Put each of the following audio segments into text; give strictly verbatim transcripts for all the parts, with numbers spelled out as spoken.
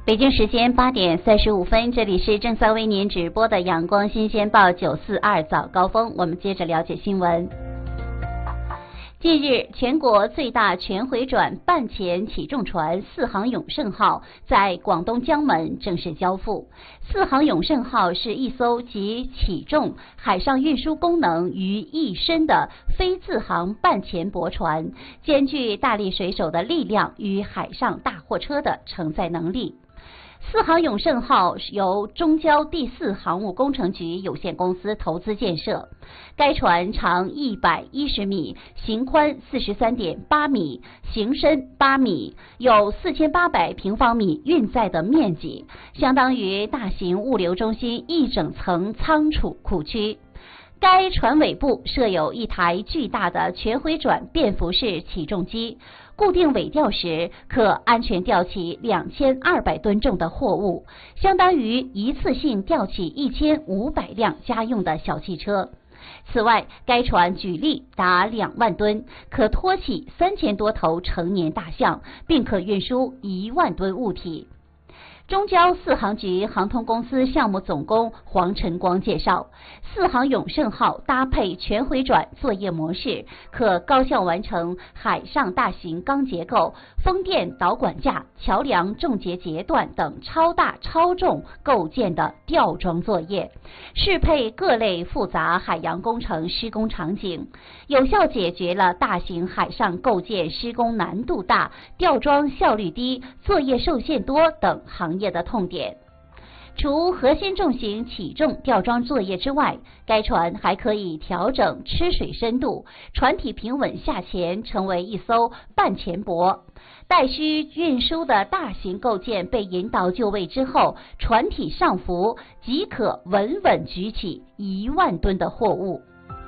北京时间八点三十五分，这里是正在为您直播的阳光新鲜报九四二早高峰，我们接着了解新闻。近日，全国最大全回转半潜起重船四航永盛号在广东江门正式交付。四航永盛号是一艘集起重、海上运输功能于一身的非自航半潜驳船，兼具大力水手的力量与海上大货车的承载能力。四航永盛号由中交第四航务工程局有限公司投资建设，该船长一百一十米，行宽四十三点八米，行深八米，有四千八百平方米运载的面积，相当于大型物流中心一整层仓储库区。该船尾部设有一台巨大的全回转便浮式起重机，固定尾吊时可安全吊起两千二百吨重的货物，相当于一次性吊起一千五百辆家用的小汽车。此外，该船举力达两万吨，可拖起三千多头成年大象，并可运输一万吨物体。中交四航局航通公司项目总工黄晨光介绍，四航永盛号搭配全回转作业模式，可高效完成海上大型钢结构、风电导管架、桥梁重结节段等超大超重构件的吊装作业，适配各类复杂海洋工程施工场景，有效解决了大型海上构件施工难度大、吊装效率低、作业受限多等行业的痛点。除核心重型起重吊装作业之外，该船还可以调整吃水深度，船体平稳下潜，成为一艘半潜驳。待需运输的大型构件被引导就位之后，船体上浮，即可稳稳举起一万吨的货物。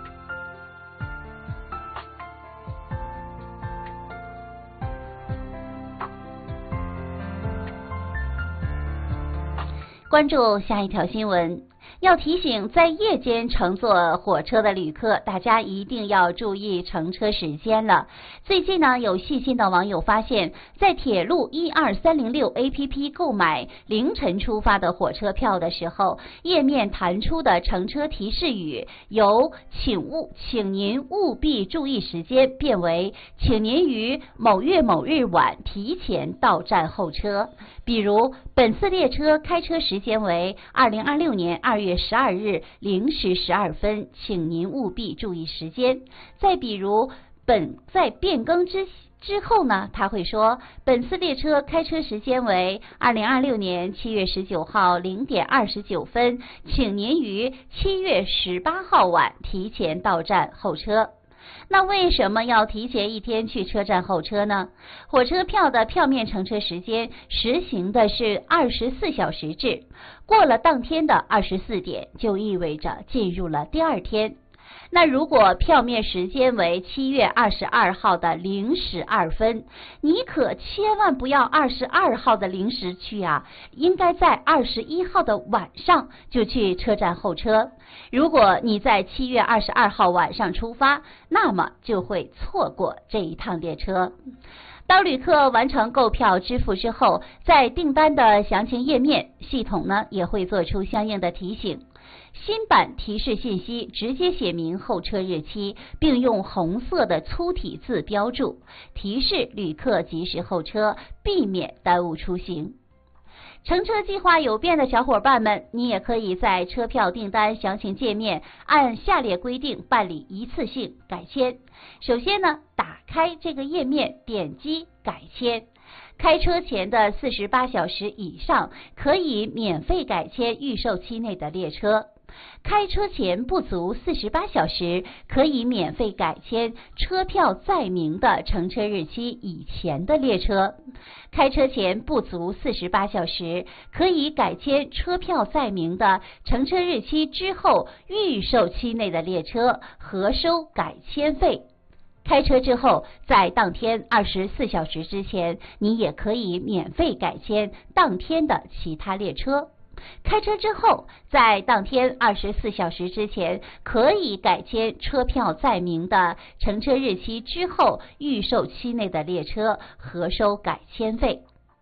关注下一条新闻，要提醒在夜间乘坐火车的旅客，大家一定要注意乘车时间了。最近呢，有细心的网友发现，在铁路一二三零六 A P P 购买凌晨出发的火车票的时候，页面弹出的乘车提示语由请勿请您务必注意时间变为请您于某月某日晚提前到站候车。比如本次列车开车时间为二零二六年二月十二日零时十二分，请您务必注意时间。再比如本在变更之之后呢，他会说本次列车开车时间为二零二六年七月十九号零点二十九分，请您于七月十八号晚提前到站候车。那为什么要提前一天去车站候车呢？火车票的票面乘车时间实行的是二十四小时制，过了当天的二十四点，就意味着进入了第二天。那如果票面时间为七月二十二号的零时二分，你可千万不要二十二号的零时去啊，应该在二十一号的晚上就去车站候车。如果你在七月二十二号晚上出发，那么就会错过这一趟列车。当旅客完成购票支付之后，在订单的详情页面，系统呢也会做出相应的提醒。新版提示信息直接写明候车日期，并用红色的粗体字标注，提示旅客及时候车，避免耽误出行。乘车计划有变的小伙伴们，你也可以在车票订单详情界面按下列规定办理一次性改签。首先呢，打开这个页面，点击改签。开车前的四十八小时以上，可以免费改签预售期内的列车。开车前不足四十八小时，可以免费改签车票载明的乘车日期以前的列车。开车前不足四十八小时，可以改签车票载明的乘车日期之后预售期内的列车，核收改签费。开车之后，在当天二十四小时之前，你也可以免费改签当天的其他列车。开车之后，在当天二十四小时之前，可以改签车票载明的乘车日期之后预售期内的列车，核收改签费。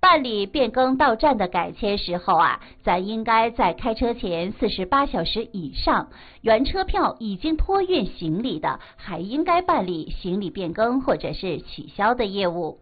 办理变更到站的改签时候啊，咱应该在开车前四十八小时以上，原车票已经托运行李的，还应该办理行李变更或者是取消的业务。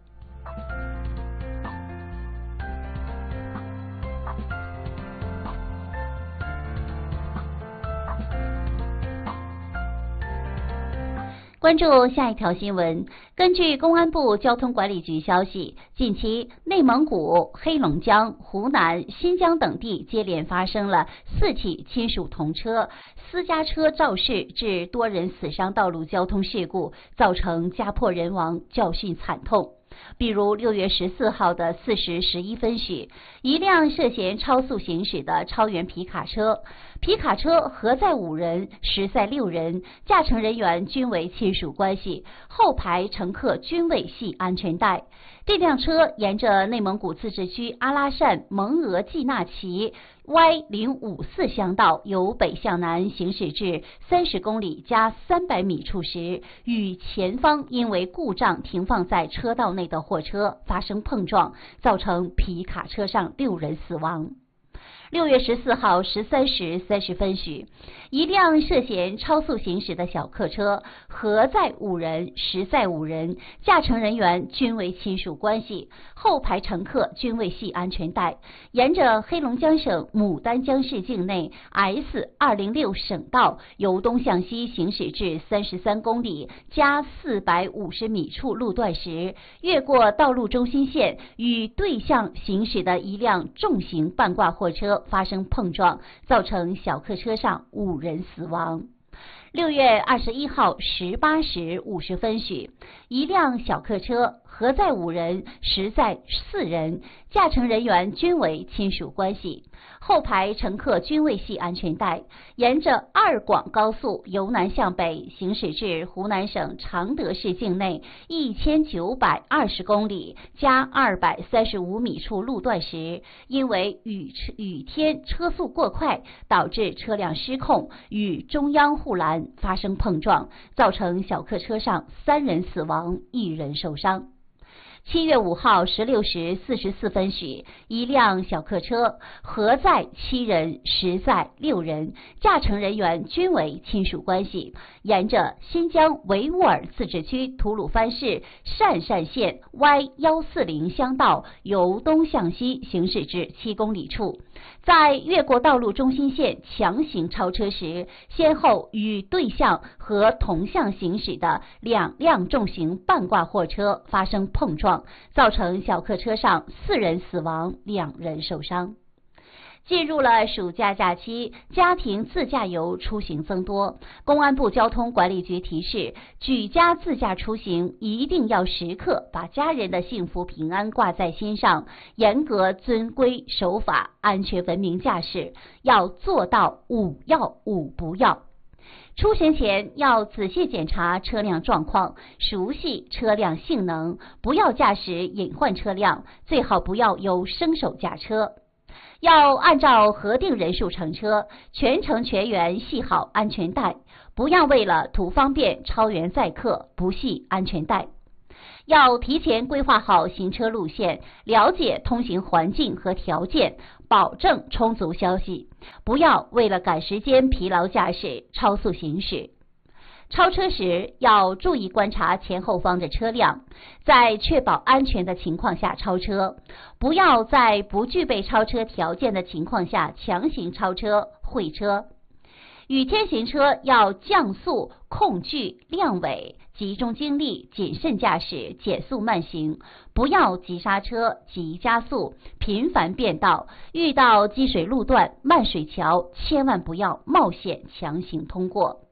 关注下一条新闻。根据公安部交通管理局消息，近期内蒙古、黑龙江、湖南、新疆等地接连发生了四起亲属同车私家车肇事致多人死伤道路交通事故，造成家破人亡，教训惨痛。比如六月十四号的四时十一分许，一辆涉嫌超速行驶的超员皮卡车，皮卡车核载五人，实载六人，驾乘人员均为亲属关系，后排乘客均未系安全带。这辆车沿着内蒙古自治区阿拉善蒙额济纳旗 Y 零五四乡道由北向南行驶至三十公里加三百米处时，与前方因为故障停放在车道内的货车发生碰撞，造成皮卡车上六人死亡。六月十四号十三时三十分许，一辆涉嫌超速行驶的小客车，核载五人，实载五人，驾乘人员均为亲属关系，后排乘客均未系安全带，沿着黑龙江省牡丹江市境内 S 二零六省道由东向西行驶至三十三公里加四百五十米处路段时，越过道路中心线，与对向行驶的一辆重型半挂货车发生碰撞，造成小客车上五人死亡。六月二十一号十八时五十分许，一辆小客车核载五人，实载四人，驾乘人员均为亲属关系，后排乘客均未系安全带，沿着二广高速由南向北行驶至湖南省常德市境内一千九百二十公里加二百三十五米处路段时，因为雨雨天车速过快，导致车辆失控，与中央护栏发生碰撞，造成小客车上三人死亡，一人受伤。七月五号十六时四十四分许，一辆小客车核载七人，实载六人，驾乘人员均为亲属关系，沿着新疆维吾尔自治区吐鲁番市鄯善县 Y 一四零乡道由东向西行驶至七公里处，在越过道路中心线强行超车时，先后与对向和同向行驶的两辆重型半挂货车发生碰撞，造成小客车上四人死亡，两人受伤。进入了暑假假期，家庭自驾游出行增多。公安部交通管理局提示，举家自驾出行一定要时刻把家人的幸福平安挂在心上，严格遵规守法，安全文明驾驶，要做到五要五不要。出行前要仔细检查车辆状况，熟悉车辆性能，不要驾驶隐患车辆，最好不要由生手驾车。要按照核定人数乘车，全程全员系好安全带，不要为了图方便超员载客不系安全带。要提前规划好行车路线，了解通行环境和条件，保证充足休息，不要为了赶时间疲劳驾驶超速行驶。超车时要注意观察前后方的车辆，在确保安全的情况下超车，不要在不具备超车条件的情况下强行超车会车。雨天行车要降速、控距、亮尾，集中精力谨慎驾驶，减速慢行，不要急刹车、急加速，频繁变道，遇到积水路段、漫水桥，千万不要冒险强行通过。